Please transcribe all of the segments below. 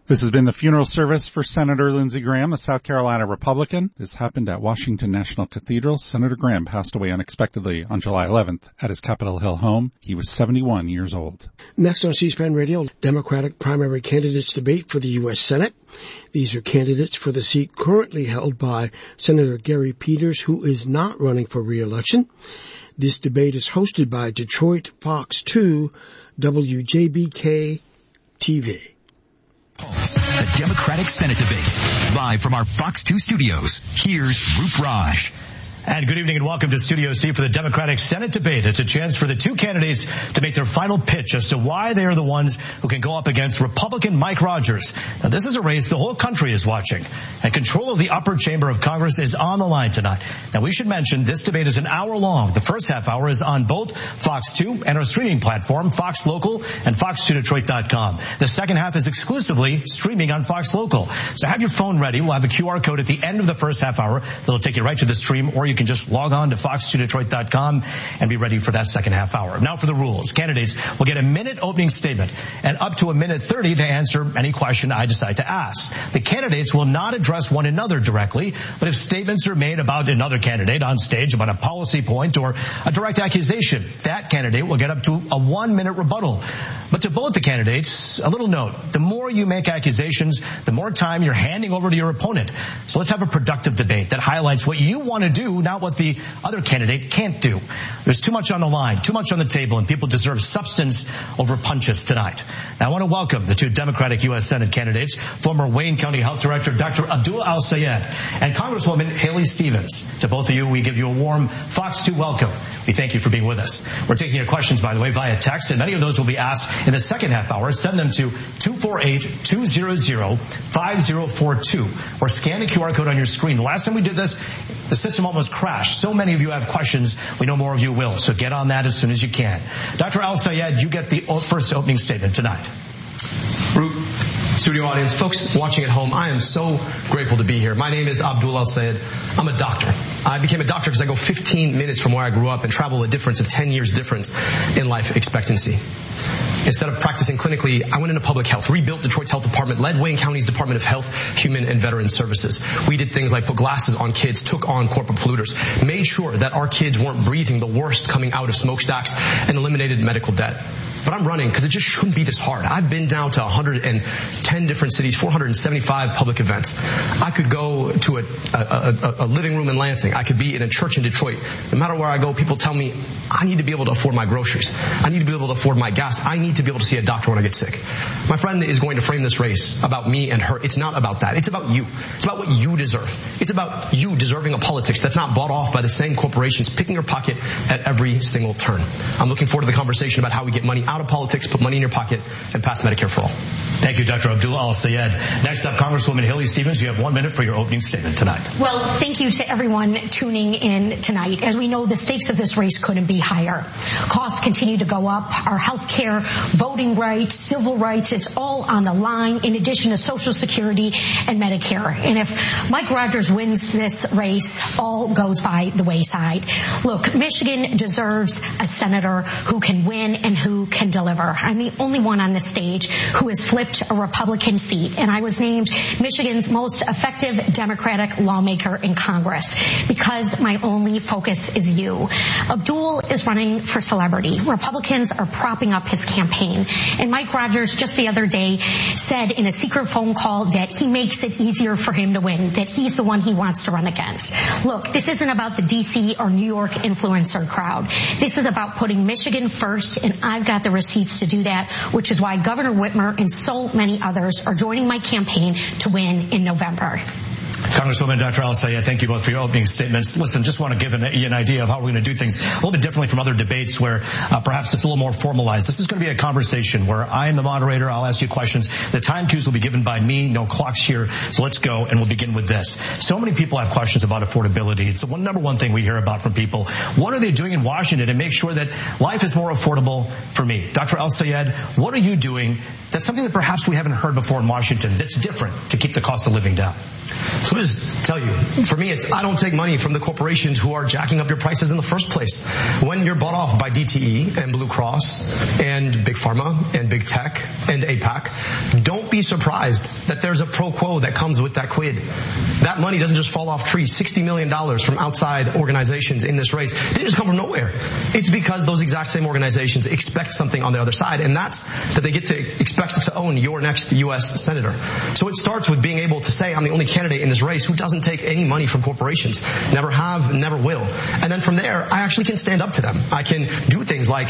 This has been the funeral service for Senator Lindsey Graham, a South Carolina Republican. This happened at Washington National Cathedral. Senator Graham passed away unexpectedly on July 11th at his Capitol Hill home. He was 71 years old. Next on C-SPAN Radio, Democratic primary candidates debate for the U.S. Senate. These are candidates for the seat currently held by Senator Gary Peters, who is not running for re-election. This debate is hosted by Detroit Fox 2, WJBK TV. The Democratic Senate debate. Live from our Fox 2 studios, here's Roop Raj. And good evening and welcome to Studio C for the Democratic Senate debate. It's a chance for the two candidates to make their final pitch as to why they are the ones who can go up against Republican Mike Rogers. Now, this is a race the whole country is watching, and control of the upper chamber of Congress is on the line tonight. Now, we should mention this debate is an hour long. The first half hour is on both Fox 2 and our streaming platform, Fox Local and Fox2Detroit.com. The second half is exclusively streaming on Fox Local. So have your phone ready. We'll have a QR code at the end of the first half hour that'll take you right to the stream, or you can just log on to Fox2Detroit.com and be ready for that second half hour. Now for the rules. Candidates will get a minute opening statement and up to a minute 30 to answer any question I decide to ask. The candidates will not address one another directly, but if statements are made about another candidate on stage about a policy point or a direct accusation, that candidate will get up to a 1 minute rebuttal. But to both the candidates, a little note. The more you make accusations, the more time you're handing over to your opponent. So let's have a productive debate that highlights what you want to do, not what the other candidate can't do. There's too much on the line, too much on the table, and people deserve substance over punches tonight. Now, I want to welcome the two Democratic U.S. Senate candidates, former Wayne County Health Director Dr. Abdul Al-Sayed and Congresswoman Haley Stevens. To both of you, we give you a warm Fox 2 welcome. We thank you for being with us. We're taking your questions, by the way, via text, and many of those will be asked in the second half hour. Send them to 248-200-5042 or scan the QR code on your screen. The last time we did this, the system almost crashed. So many of you have questions. We know more of you will. So get on that as soon as you can. Dr. Al-Sayed, you get the first opening statement tonight. Root, studio audience, folks watching at home, I am so grateful to be here. My name is Abdul Al-Sayed. I'm a doctor. I became a doctor because I go 15 minutes from where I grew up and travel a difference of 10 years difference in life expectancy. Instead of practicing clinically, I went into public health, rebuilt Detroit's health department, led Wayne County's Department of Health, Human and Veteran Services. We did things like put glasses on kids, took on corporate polluters, made sure that our kids weren't breathing the worst coming out of smokestacks, and eliminated medical debt. But I'm running because it just shouldn't be this hard. I've been down to 110 different cities, 475 public events. I could go to a living room in Lansing. I could be in a church in Detroit. No matter where I go, people tell me I need to be able to afford my groceries. I need to be able to afford my gas. I need to be able to see a doctor when I get sick. My friend is going to frame this race about me and her. It's not about that. It's about you. It's about what you deserve. It's about you deserving a politics that's not bought off by the same corporations picking your pocket at every single turn. I'm looking forward to the conversation about how we get money out of politics, put money in your pocket, and pass Medicare for all. Thank you, Dr. Abdul Al-Sayed. Next up, Congresswoman Haley Stevens. You have 1 minute for your opening statement tonight. Well, thank you to everyone tuning in tonight. As we know, the stakes of this race couldn't be higher. Costs continue to go up. Our health care, voting rights, civil rights, it's all on the line, in addition to Social Security and Medicare. And if Mike Rogers wins this race, all goes by the wayside. Look, Michigan deserves a senator who can win and who can deliver. I'm the only one on this stage who has flipped a Republican seat, and I was named Michigan's most effective Democratic lawmaker in Congress because my only focus is you. Abdul is running for celebrity. Republicans are propping up his campaign, and Mike Rogers just the other day said in a secret phone call that he makes it easier for him to win, that he's the one he wants to run against. Look, this isn't about the D.C. or New York influencer crowd. This is about putting Michigan first, and I've got the receipts to do that, which is why Governor Whitmer and so many others are joining my campaign to win in November. Congresswoman Dr. Al-Sayed, thank you both for your opening statements. Listen, just want to give you an idea of how we're going to do things a little bit differently from other debates where perhaps it's a little more formalized. This is going to be a conversation where I am the moderator. I'll ask you questions. The time cues will be given by me. No clocks here. So let's go, and we'll begin with this. So many people have questions about affordability. It's the number one thing we hear about from people. What are they doing in Washington to make sure that life is more affordable for me? Dr. Al-Sayed, what are you doing that's something that perhaps we haven't heard before in Washington that's different to keep the cost of living down. So let me just tell you, for me, I don't take money from the corporations who are jacking up your prices in the first place. When you're bought off by DTE and Blue Cross and Big Pharma and Big Tech and AIPAC, don't be surprised that there's a pro quo that comes with that quid. That money doesn't just fall off trees. $60 million from outside organizations in this race didn't just come from nowhere. It's because those exact same organizations expect something on the other side, and that's that they get to expect to own your next U.S. senator. So it starts with being able to say, I'm the only candidate in this race who doesn't take any money from corporations. Never have, never will. And then from there, I actually can stand up to them. I can do things like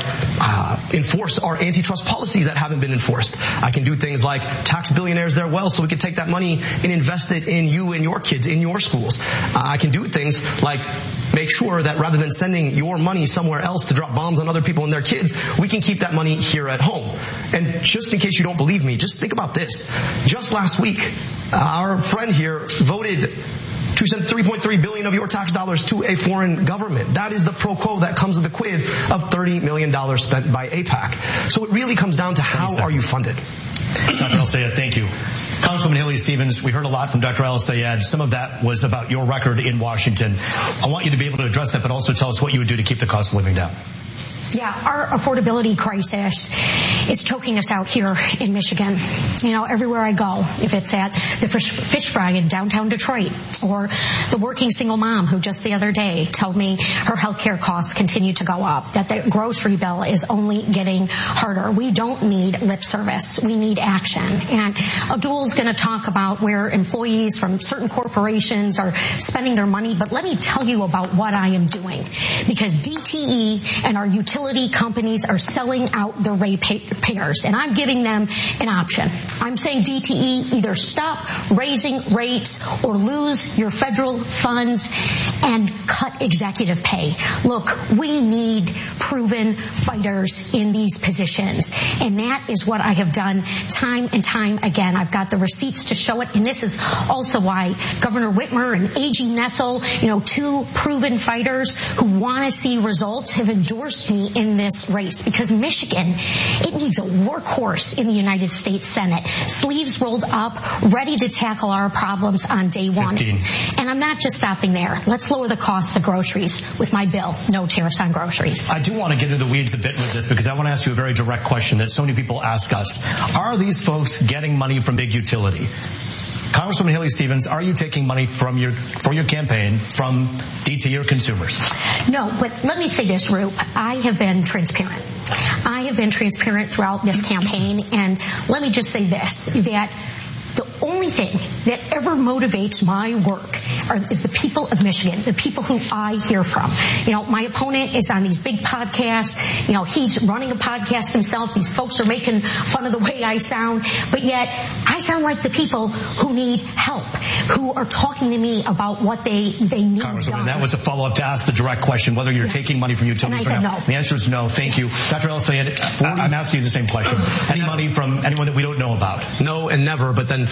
enforce our antitrust policies that haven't been enforced. I can do things like tax billionaires their wealth so we can take that money and invest it in you and your kids, in your schools. I can do things like make sure that rather than sending your money somewhere else to drop bombs on other people and their kids, we can keep that money here at home. And just in case you don't believe me, just think about this. Just last week, our friend here voted to send $3.3 billion of your tax dollars to a foreign government. That is the pro quo that comes with the quid of $30 million spent by AIPAC. So it really comes down to how are you funded? Dr. El-Sayed, thank you. Congresswoman Haley Stevens, we heard a lot from Dr. El-Sayed. Some of that was about your record in Washington. I want you to be able to address that, but also tell us what you would do to keep the cost of living down. Yeah, our affordability crisis is choking us out here in Michigan. You know, everywhere I go, if it's at the fish fry in downtown Detroit or the working single mom who just the other day told me her health care costs continue to go up, that the grocery bill is only getting harder. We don't need lip service. We need action. And Abdul's going to talk about where employees from certain corporations are spending their money, but let me tell you about what I am doing. Because DTE and our utility companies are selling out the ratepayers, and I'm giving them an option. I'm saying DTE, either stop raising rates or lose your federal funds and cut executive pay. Look, we need proven fighters in these positions, and that is what I have done time and time again. I've got the receipts to show it, and this is also why Governor Whitmer and A.G. Nessel, two proven fighters who want to see results, have endorsed me in this race, because Michigan, it needs a workhorse in the United States Senate, sleeves rolled up, ready to tackle our problems on day one. 15. And I'm not just stopping there. Let's lower the cost of groceries with my bill, no tariffs on groceries. I do want to get into the weeds a bit with this, because I want to ask you a very direct question that so many people ask us. Are these folks getting money from big utility? Congresswoman Haley Stevens, are you taking money for your campaign from DTE or consumers? No, but let me say this, Roop. I have been transparent. I have been transparent throughout this campaign, and let me just say this, that the only thing that ever motivates my work is the people of Michigan, the people who I hear from. My opponent is on these big podcasts. He's running a podcast himself. These folks are making fun of the way I sound, but yet I sound like the people who need help, who are talking to me about what they need. Congresswoman, that was a follow-up to ask the direct question, whether you're taking money from utilities or not. No. The answer is no. Thank you. Dr. El-Sayed, I'm asking you the same question. Any money from anyone that we don't know about? No and never, but then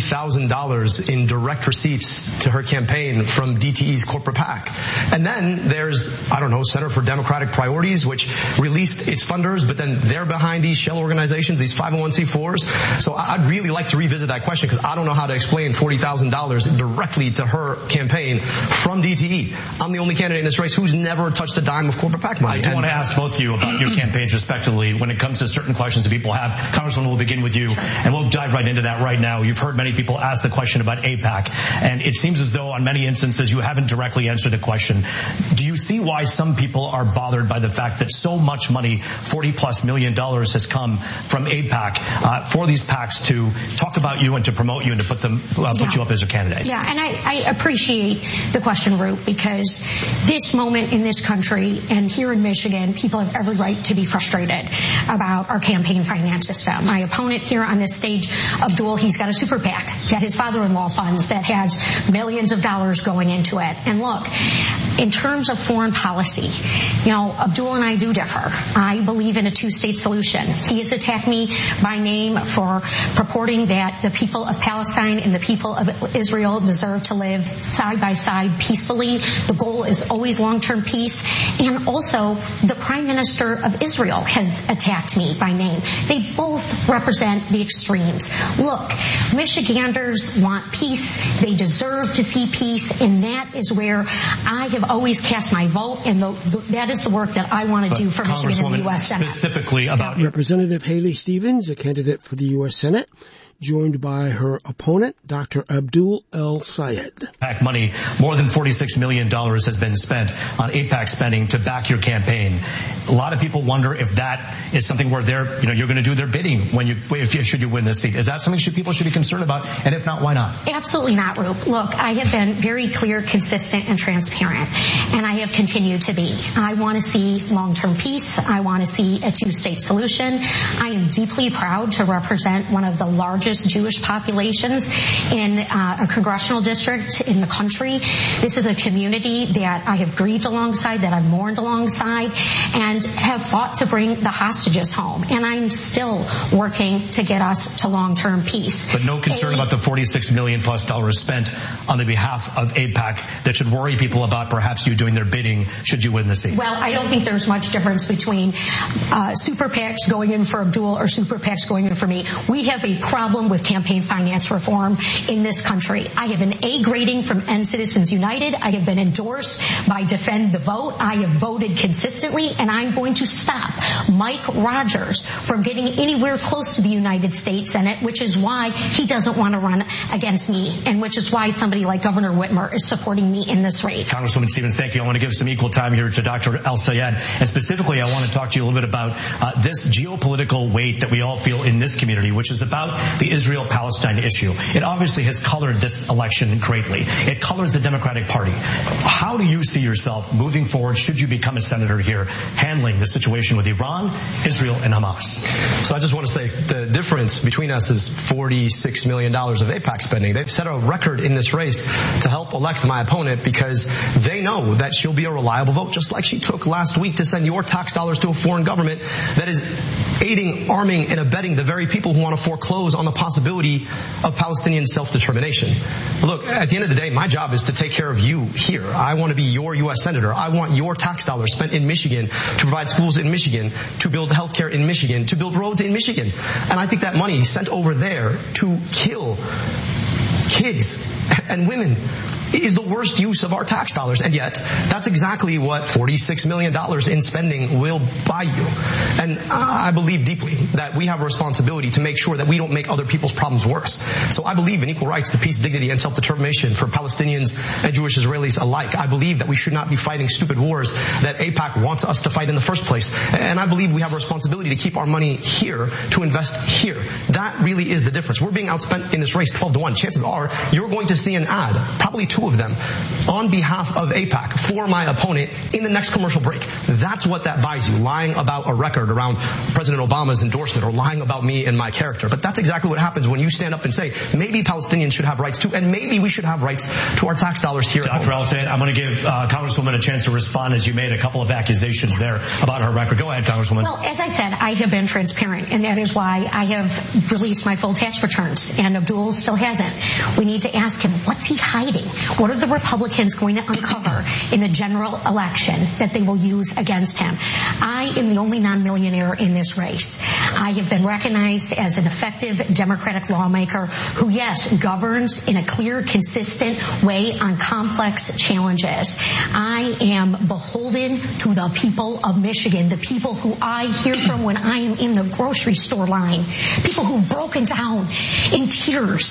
$40,000 in direct receipts to her campaign from DTE's corporate PAC. And then there's, Center for Democratic Priorities, which released its funders, but then they're behind these shell organizations, these 501c4s. So I'd really like to revisit that question, because I don't know how to explain $40,000 directly to her campaign from DTE. I'm the only candidate in this race who's never touched a dime of corporate PAC money. I do want to ask both of you about your campaigns respectively when it comes to certain questions that people have. Congresswoman, we'll begin with you, and we'll dive right into that right now. You've heard many people ask the question about AIPAC, and it seems as though on many instances you haven't directly answered the question. Do you see why some people are bothered by the fact that so much money, $40+ million, has come from AIPAC for these PACs to talk about you and to promote you and to put you up as a candidate? Yeah, and I appreciate the question, Roop, because this moment in this country and here in Michigan, people have every right to be frustrated about our campaign finance system. My opponent here on this stage Abdul, he's got a super PAC that his father-in-law funds that has millions of dollars going into it. And look, in terms of foreign policy, Abdul and I do differ. I believe in a two-state solution. He has attacked me by name for purporting that the people of Palestine and the people of Israel deserve to live side by side peacefully. The goal is always long-term peace. And also, the Prime Minister of Israel has attacked me by name. They both represent the extremes. Look, Michiganders want peace. They deserve to see peace, and that is where I have always cast my vote, and that is the work that I want to do for Michigan in the U.S. Senate. Specifically about Representative Haley Stevens, a candidate for the U.S. Senate, joined by her opponent, Dr. Abdul El-Sayed. AIPAC money, more than $46 million has been spent on AIPAC spending to back your campaign. A lot of people wonder if that is something where you're going to do their bidding should you win this seat. Is that something people should be concerned about? And if not, why not? Absolutely not, Roop. Look, I have been very clear, consistent, and transparent, and I have continued to be. I want to see long-term peace. I want to see a two-state solution. I am deeply proud to represent one of the largest Jewish populations in a congressional district in the country. This is a community that I have grieved alongside, that I've mourned alongside, and have fought to bring the hostages home. And I'm still working to get us to long-term peace. But no concern about the $46 million plus spent on the behalf of AIPAC that should worry people about perhaps you doing their bidding should you win the seat? Well, I don't think there's much difference between super PACs going in for Abdul or super PACs going in for me. We have a problem with campaign finance reform in this country. I have an A grading from End Citizens United. I have been endorsed by Defend the Vote. I have voted consistently, and I'm going to stop Mike Rogers from getting anywhere close to the United States Senate, which is why he doesn't want to run against me, and which is why somebody like Governor Whitmer is supporting me in this race. Congresswoman Stevens, thank you. I want to give some equal time here to Dr. El-Sayed, and specifically I want to talk to you a little bit about this geopolitical weight that we all feel in this community, which is about the Israel-Palestine issue. It obviously has colored this election greatly. It colors the Democratic Party. How do you see yourself moving forward, should you become a senator here, handling the situation with Iran, Israel, and Hamas? So I just want to say the difference between us is $46 million of AIPAC spending. They've set a record in this race to help elect my opponent because they know that she'll be a reliable vote, just like she took last week to send your tax dollars to a foreign government that is aiding, arming, and abetting the very people who want to foreclose on the possibility of Palestinian self-determination. Look, at the end of the day, my job is to take care of you here. I want to be your U.S. Senator. I want your tax dollars spent in Michigan to provide schools in Michigan, to build healthcare in Michigan, to build roads in Michigan. And I think that money sent over there to kill kids and women is the worst use of our tax dollars. And yet, that's exactly what $46 million in spending will buy you. And I believe deeply that we have a responsibility to make sure that we don't make other people's problems worse. So I believe in equal rights to peace, dignity, and self-determination for Palestinians and Jewish Israelis alike. I believe that we should not be fighting stupid wars that AIPAC wants us to fight in the first place. And I believe we have a responsibility to keep our money here, to invest here. That really is the difference. We're being outspent in this race 12-1. Chances are you're going to see an ad, probably two of them, on behalf of AIPAC for my opponent in the next commercial break. That's what that buys you, lying about a record around President Obama's endorsement or lying about me and my character. But that's exactly what happens when you stand up and say, maybe Palestinians should have rights too, and maybe we should have rights to our tax dollars here. Dr. El-Sayed, I'm going to give Congresswoman a chance to respond, as you made a couple of accusations there about her record. Go ahead, Congresswoman. Well, as I said, I have been transparent, and that is why I have released my full tax returns, and Abdul still hasn't. We need to ask him, what's he hiding? What are the Republicans going to uncover in the general election that they will use against him? I am the only non-millionaire in this race. I have been recognized as an effective Democratic lawmaker who, yes, governs in a clear, consistent way on complex challenges. I am beholden to the people of Michigan, the people who I hear from when I am in the grocery store line, people who've broken down in tears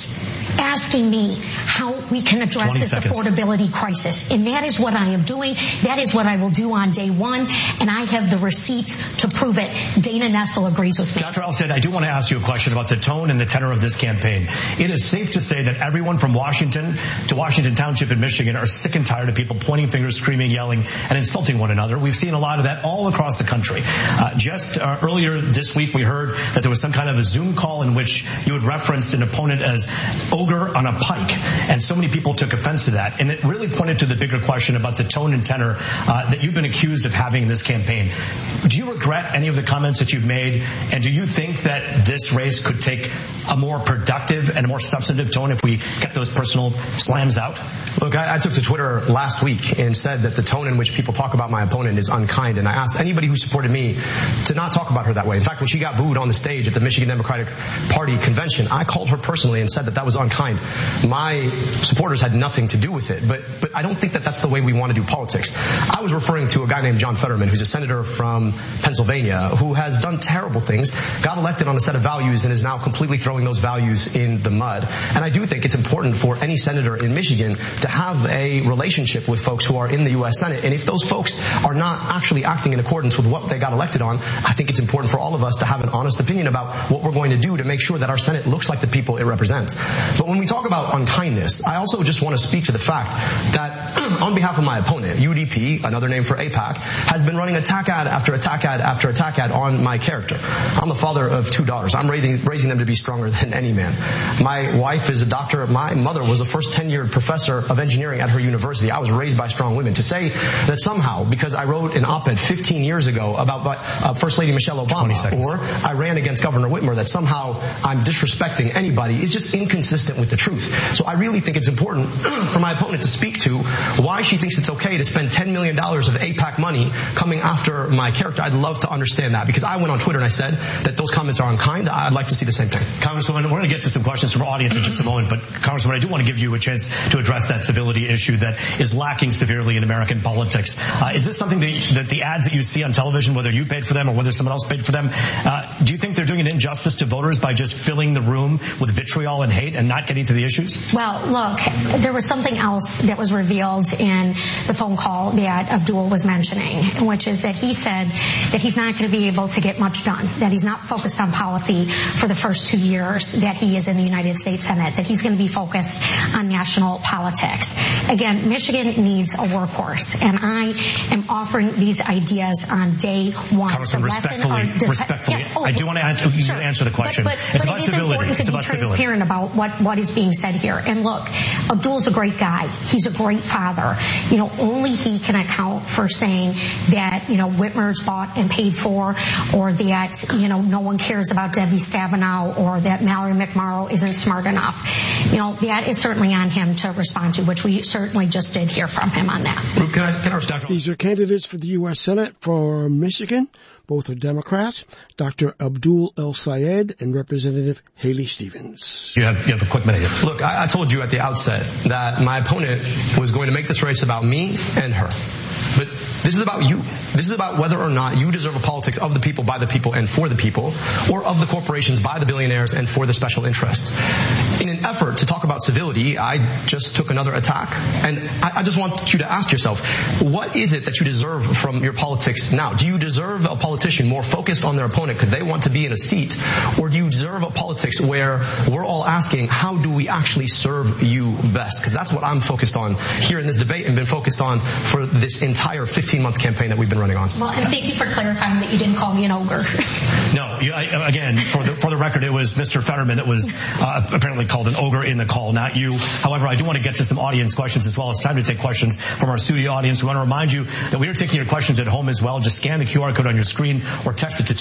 asking me how we can address this affordability crisis. And that is what I am doing. That is what I will do on day one. And I have the receipts to prove it. Dana Nessel agrees with me. Dr. El-Sayed, I do want to ask you a question about the tone and the tenor of this campaign. It is safe to say that everyone from Washington to Washington Township in Michigan are sick and tired of people pointing fingers, screaming, yelling, and insulting one another. We've seen a lot of that all across the country. Just earlier this week, we heard that there was some kind of a Zoom call in which you had referenced an opponent as ogre on a pike, and so many people took offense to that. And it really pointed to the bigger question about the tone and tenor that you've been accused of having in this campaign. Do you regret any of the comments that you've made, and do you think that this race could take a more productive and a more substantive tone if we kept those personal slams out? Look, I took to Twitter last week and said that the tone in which people talk about my opponent is unkind, and I asked anybody who supported me to not talk about her that way. In fact, when she got booed on the stage at the Michigan Democratic Party convention, I called her personally and said that was unkind. My supporters had nothing to do with it, but I don't think that that's the way we want to do politics. I was referring to a guy named John Fetterman, who's a senator from Pennsylvania, who has done terrible things, got elected on a set of values, and is now completely throwing those values in the mud. And I do think it's important for any senator in Michigan to have a relationship with folks who are in the U.S. Senate. And if those folks are not actually acting in accordance with what they got elected on, I think it's important for all of us to have an honest opinion about what we're going to do to make sure that our Senate looks like the people it represents. But when we talk about unkindness, I also just want to speak to the fact that on behalf of my opponent, UDP, another name for AIPAC, has been running attack ad after attack ad after attack ad on my character. I'm the father of 2 daughters. I'm raising them to be stronger than any man. My wife is a doctor. My mother was the first tenured professor of engineering at her university. I was raised by strong women. To say that somehow, because I wrote an op-ed 15 years ago about First Lady Michelle Obama, or I ran against Governor Whitmer, that somehow I'm disrespecting anybody is just inconsistent with the truth. So I really think it's important for my opponent to speak to why she thinks it's okay to spend $10 million of AIPAC money coming after my character. I'd love to understand that, because I went on Twitter and I said that those comments are unkind. I'd like to see the same thing. Congresswoman, we're going to get to some questions from our audience in just a moment, but Congresswoman, I do want to give you a chance to address that civility issue that is lacking severely in American politics. Is this something that the ads that you see on television, whether you paid for them or whether someone else paid for them, do you think they're doing an injustice to voters by just filling the room with vitriol and hate and not getting to the issues? Well, look, there was something else that was revealed in the phone call that Abdul was mentioning, which is that he said that he's not going to be able to get much done, that he's not focused on policy for the first 2 years that he is in the United States Senate, that he's going to be focused on national politics. Again, Michigan needs a workhorse, and I am offering these ideas on day one. Congressman, respectfully, yes, I do want to answer the question. But it's it about is civility. It's about transparent about what is being said here. And look, Abdul's a great guy. He's a great father. Only he can account for saying that, Whitmer's bought and paid for, or that, no one cares about Debbie Stabenow, or that Mallory McMorrow isn't smart enough. That is certainly on him to respond to, which we certainly just did hear from him on that. These are candidates for the U.S. Senate for Michigan. Both are Democrats, Dr. Abdul El-Sayed and Representative Haley Stevens. You have a quick minute here. Look, I told you at the outset that my opponent was going to make this race about me and her. But this is about you. This is about whether or not you deserve a politics of the people, by the people, and for the people, or of the corporations, by the billionaires, and for the special interests. In an effort to talk about civility, I just took another attack. And I just want you to ask yourself, what is it that you deserve from your politics now? Do you deserve a politician more focused on their opponent because they want to be in a seat? Or do you deserve a politics where we're all asking, how do we actually serve you best? Because that's what I'm focused on here in this debate and been focused on for this entire 15-month campaign that we've been running on. Well, and thank you for clarifying that you didn't call me an ogre. No, again, for the record, it was Mr. Fetterman that was apparently called an ogre in the call, not you. However, I do want to get to some audience questions as well. It's time to take questions from our studio audience. We want to remind you that we are taking your questions at home as well. Just scan the QR code on your screen or text it to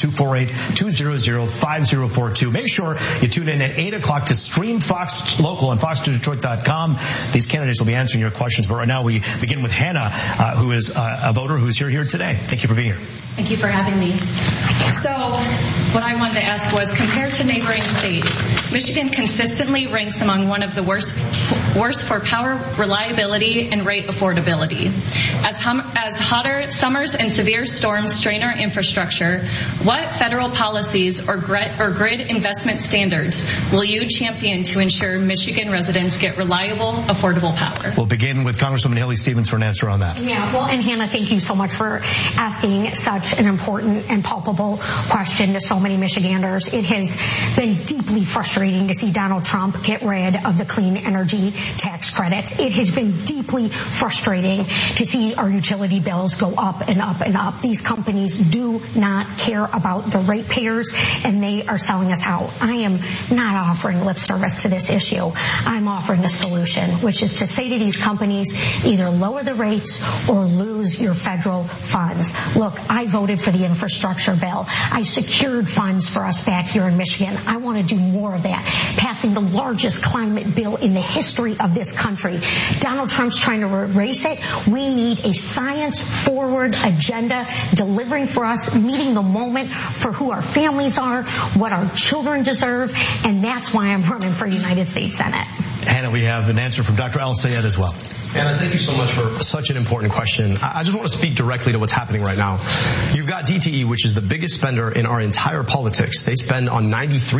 248-200-5042. Make sure you tune in at 8 o'clock to stream Fox Local on fox2detroit.com. These candidates will be answering your questions, but right now we begin with Hannah, who is a voter who's here today. Thank you for being here. Thank you for having me. So what I wanted to ask was, compared to neighboring states, Michigan consistently ranks among one of the worst for power reliability and rate affordability. As hotter summers and severe storms strain our infrastructure, what federal policies or grid investment standards will you champion to ensure Michigan residents get reliable, affordable power? We'll begin with Congresswoman Haley Stevens for an answer on that. Yeah, well, and Hannah, thank you so much for asking such an important and palpable question to so many Michiganders. It has been deeply frustrating to see Donald Trump get rid of the clean energy tax credits. It has been deeply frustrating to see our utility bills go up and up and up. These companies do not care about the ratepayers, and they are selling us out. I am not offering lip service to this issue. I'm offering a solution, which is to say to these companies, either lower the rates or lose your federal funds. Look, I voted for the infrastructure bill. I secured funds for us back here in Michigan. I want to do more of that, passing the largest climate bill in the history of this country. Donald Trump's trying to erase it. We need a science-forward agenda, delivering for us, meeting the moment for who our families are, what our children deserve, and that's why I'm running for United States Senate. Hannah, we have an answer from Dr. El-Sayed as well. Anna, thank you so much for such an important question. I just want to speak directly to what's happening right now. You've got DTE, which is the biggest spender in our entire politics. They spend on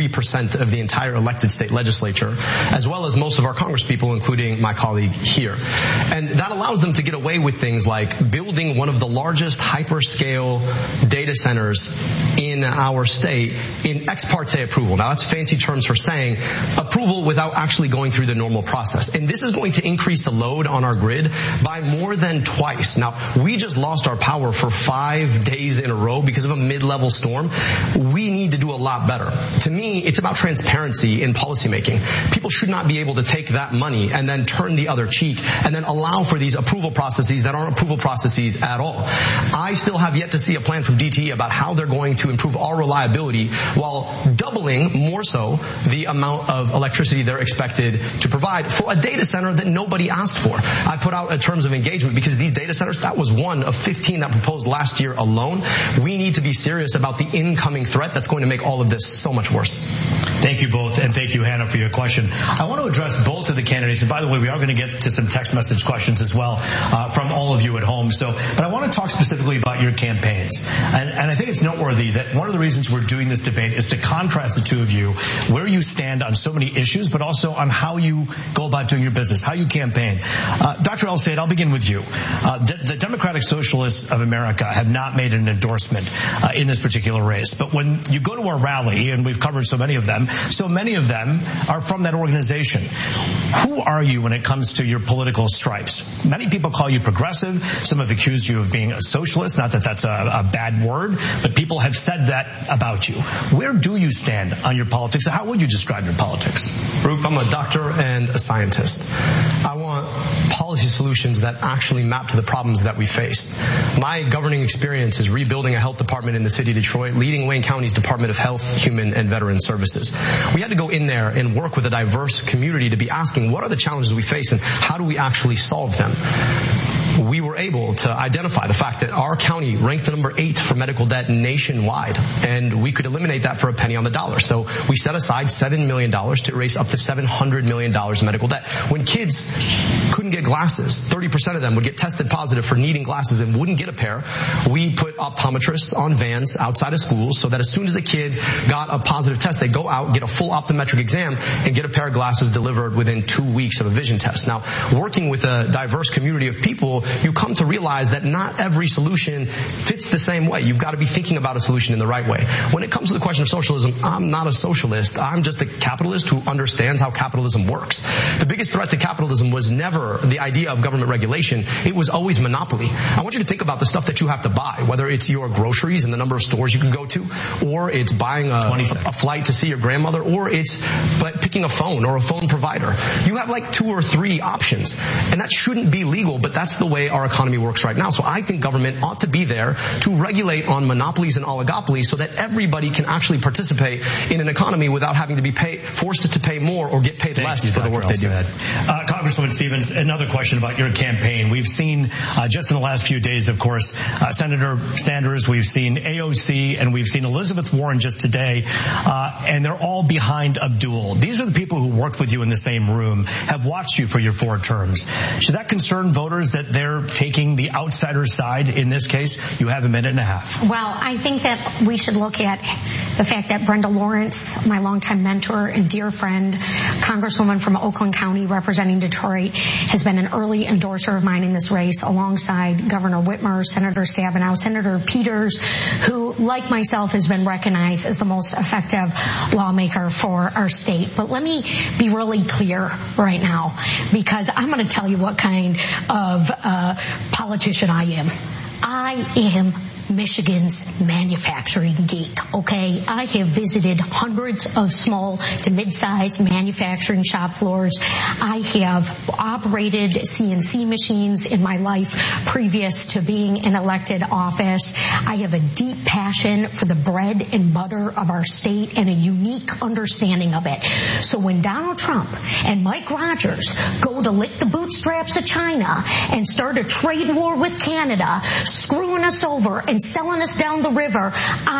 93% of the entire elected state legislature, as well as most of our congresspeople, including my colleague here. And that allows them to get away with things like building one of the largest hyperscale data centers in our state in ex parte approval. Now, that's fancy terms for saying approval without actually going through the normal process. And this is going to increase the load on our grid by more than twice. Now, we just lost our power for 5 days in a row because of a mid-level storm. We need to do a lot better. To me, it's about transparency in policymaking. People should not be able to take that money and then turn the other cheek and then allow for these approval processes that aren't approval processes at all. I still have yet to see a plan from DTE about how they're going to improve our reliability while doubling, more so, the amount of electricity they're expected to provide for a data center that nobody asked for. I put out a terms of engagement because these data centers, that was one of 15 that proposed last year alone. We need to be serious about the incoming threat that's going to make all of this so much worse. Thank you both, and thank you, Hannah, for your question. I want to address both of the candidates, and by the way, we are going to get to some text message questions as well from all of you at home. But I want to talk specifically about your campaigns. And I think it's noteworthy that one of the reasons we're doing this debate is to contrast the two of you, where you stand on so many issues, but also on how you go about doing your business, how you campaign. Dr. El-Sayed, I'll begin with you. The Democratic Socialists of America have not made an endorsement in this particular race. But when you go to a rally, and we've covered so many of them are from that organization. Who are you when it comes to your political stripes? Many people call you progressive. Some have accused you of being a socialist. Not that that's a bad word, but people have said that about you. Where do you stand on your politics? How would you describe your politics? Roop, I'm a doctor and a scientist. I want policy solutions that actually map to the problems that we face. My governing experience is rebuilding a health department in the city of Detroit, leading Wayne County's Department of Health, Human and Veteran Services. We had to go in there and work with a diverse community to be asking, what are the challenges we face and how do we actually solve them? We were able to identify the fact that our county ranked the number 8 for medical debt nationwide, and we could eliminate that for a penny on the dollar. So we set aside $7 million to erase up to $700 million in medical debt. When kids couldn't get glasses, 30% of them would get tested positive for needing glasses and wouldn't get a pair. We put optometrists on vans outside of schools so that as soon as a kid got a positive test, they'd go out, get a full optometric exam, and get a pair of glasses delivered within 2 weeks of a vision test. Now, working with a diverse community of people, you come to realize that not every solution fits the same way. You've got to be thinking about a solution in the right way. When it comes to the question of socialism, I'm not a socialist. I'm just a capitalist who understands how capitalism works. The biggest threat to capitalism was never the idea of government regulation. It was always monopoly. I want you to think about the stuff that you have to buy, whether it's your groceries and the number of stores you can go to, or it's buying a flight to see your grandmother, or it's picking a phone or a phone provider. You have like 2 or 3 options, and that shouldn't be legal, but that's the way way our economy works right now. So I think government ought to be there to regulate on monopolies and oligopolies so that everybody can actually participate in an economy without having to be forced to pay more or get paid less for the work they do. Congresswoman Stevens, another question about your campaign. We've seen just in the last few days, of course, Senator Sanders, we've seen AOC, and we've seen Elizabeth Warren just today, and they're all behind Abdul. These are the people who worked with you in the same room, have watched you for your 4 terms. Should that concern voters that they're taking the outsider's side in this case? You have a minute and a half. Well, I think that we should look at the fact that Brenda Lawrence, my longtime mentor and dear friend, Congresswoman from Oakland County representing Detroit, has been an early endorser of mine in this race alongside Governor Whitmer, Senator Stabenow, Senator Peters, who, like myself, has been recognized as the most effective lawmaker for our state. But let me be really clear right now, because I'm going to tell you what kind of politician I am. I am Michigan's manufacturing geek, okay? I have visited hundreds of small to mid-sized manufacturing shop floors. I have operated CNC machines in my life previous to being in elected office. I have a deep passion for the bread and butter of our state and a unique understanding of it. So when Donald Trump and Mike Rogers go to lick the bootstraps of China and start a trade war with Canada, screwing us over and selling us down the river,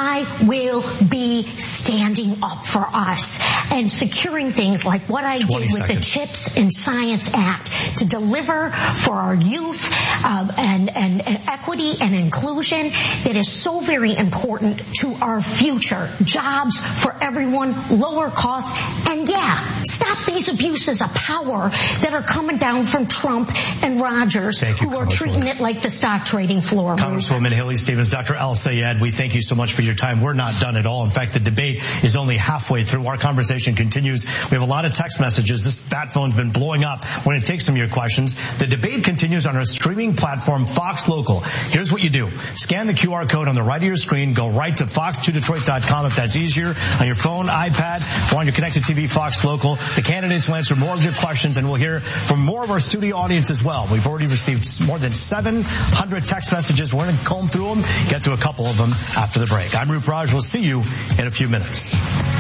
I will be standing up for us and securing things like what I did with the CHIPS and Science Act to deliver for our youth and equity and inclusion that is so very important to our future. Jobs for everyone, lower costs, and stop these abuses of power that are coming down from Trump and Rogers, who are treating it like the stock trading floor. Congresswoman Haley Stevens, Dr. Al-Sayed, we thank you so much for your time. We're not done at all. In fact, the debate is only halfway through. Our conversation continues. We have a lot of text messages. This bat phone's been blowing up when it takes some of your questions. The debate continues on our streaming platform, Fox Local. Here's what you do. Scan the QR code on the right of your screen. Go right to fox2detroit.com if that's easier, on your phone, iPad, or on your connected TV, Fox Local. The candidates will answer more of your questions, and we'll hear from more of our studio audience as well. We've already received more than 700 text messages. We're going to comb through them, get to a couple of them after the break. I'm Roop Raj. We'll see you in a few minutes.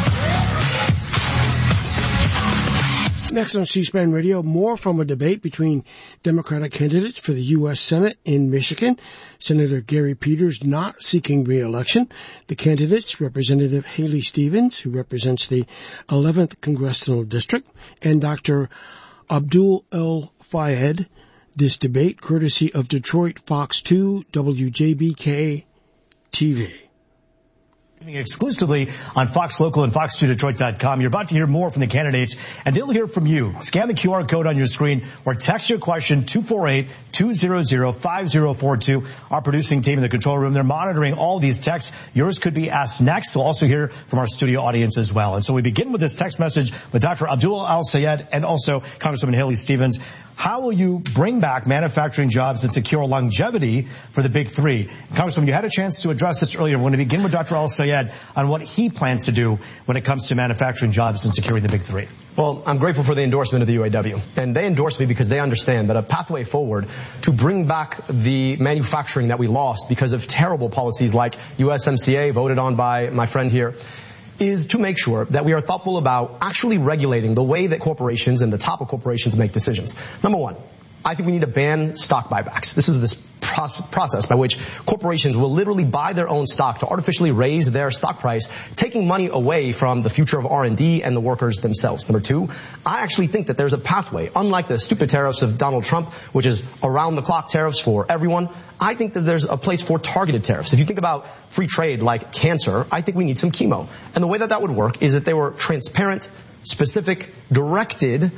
Next on C-SPAN Radio, more from a debate between Democratic candidates for the U.S. Senate in Michigan. Senator Gary Peters not seeking re-election. The candidates, Representative Haley Stevens, who represents the 11th Congressional District, and Dr. Abdul El-Fayed. This debate, courtesy of Detroit Fox 2, WJBK TV. Exclusively on Fox Local and fox2detroit.com. You're about to hear more from the candidates, and they'll hear from you. Scan the QR code on your screen or text your question 248-200-5042. Our producing team in the control room, they're monitoring all these texts. Yours could be asked next. We'll also hear from our studio audience as well. And so we begin with this text message with Dr. Abdul Al-Sayed and also Congresswoman Haley Stevens. How will you bring back manufacturing jobs and secure longevity for the big three? Congresswoman, you had a chance to address this earlier. We're going to begin with Dr. Al-Sayed on what he plans to do when it comes to manufacturing jobs and securing the big three. Well, I'm grateful for the endorsement of the UAW. And they endorse me because they understand that a pathway forward to bring back the manufacturing that we lost because of terrible policies like USMCA, voted on by my friend here, is to make sure that we are thoughtful about actually regulating the way that corporations and the top of corporations make decisions. Number one, I think we need to ban stock buybacks. This is this process by which corporations will literally buy their own stock to artificially raise their stock price, taking money away from the future of R&D and the workers themselves. Number two, I actually think that there's a pathway, unlike the stupid tariffs of Donald Trump, which is around-the-clock tariffs for everyone. I think that there's a place for targeted tariffs. If you think about free trade like cancer, I think we need some chemo. And the way that that would work is that they were transparent, specific, directed